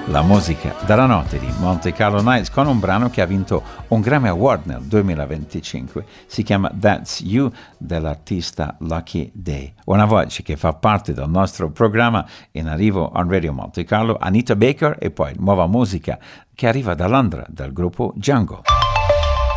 La musica della notte di Monte Carlo Nights con un brano che ha vinto un Grammy Award nel 2025. Si chiama That's You dell'artista Lucky Day. Una voce che fa parte del nostro programma in arrivo on Radio Monte Carlo, Anita Baker, e poi nuova musica che arriva da Londra del gruppo Django.